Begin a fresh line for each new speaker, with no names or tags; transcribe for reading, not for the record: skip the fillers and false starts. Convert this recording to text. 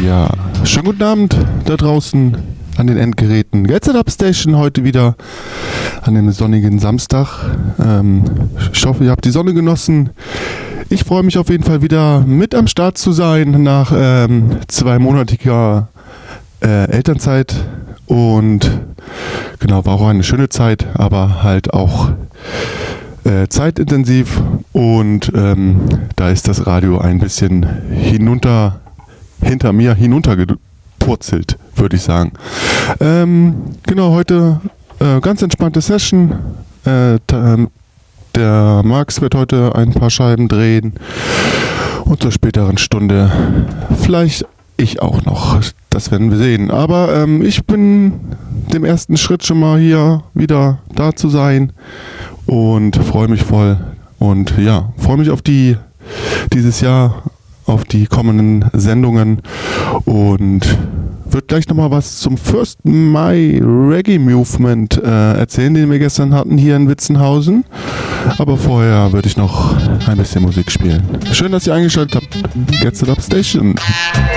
Ja, schönen guten Abend da draußen an den Endgeräten. Get Set Up Station heute wieder an einem sonnigen Samstag. Ich hoffe, ihr habt die Sonne genossen. Ich freue mich auf jeden Fall wieder mit am Start zu sein nach 2-monatiger Elternzeit. Und genau, war auch eine schöne Zeit, aber halt auch zeitintensiv. Und da ist das Radio ein bisschen hinter mir hinuntergepurzelt, würde ich sagen. Genau, heute ganz entspannte Session. Der Max wird heute ein paar Scheiben drehen und zur späteren Stunde vielleicht ich auch noch. Das werden wir sehen. Aber ich bin dem ersten Schritt schon mal hier wieder da zu sein und freue mich voll. Und ja, freue mich auf dieses Jahr, auf die kommenden Sendungen und wird gleich nochmal was zum 1. Mai Reggae Movement erzählen, den wir gestern hatten hier in Witzenhausen. Aber vorher würde ich noch ein bisschen Musik spielen. Schön, dass ihr eingeschaltet habt. Get Set Up Station.